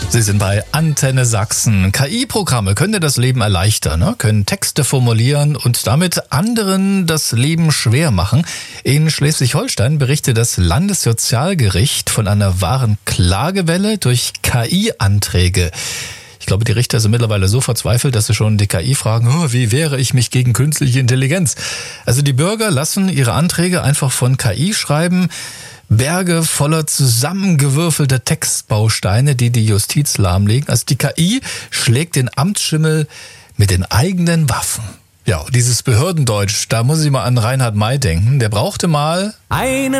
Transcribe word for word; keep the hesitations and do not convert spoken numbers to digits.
Sie sind bei Antenne Sachsen. K I-Programme können dir das Leben erleichtern, ne? Können Texte formulieren und damit anderen das Leben schwer machen. In Schleswig-Holstein berichtet das Landessozialgericht von einer wahren Klagewelle durch K I-Anträge. Ich glaube, die Richter sind mittlerweile so verzweifelt, dass sie schon die K I fragen, oh, wie wehre ich mich gegen künstliche Intelligenz? Also die Bürger lassen ihre Anträge einfach von K I schreiben. Berge voller zusammengewürfelter Textbausteine, die die Justiz lahmlegen. Also die K I schlägt den Amtsschimmel mit den eigenen Waffen. Ja, dieses Behördendeutsch, da muss ich mal an Reinhard May denken. Der brauchte mal... Einen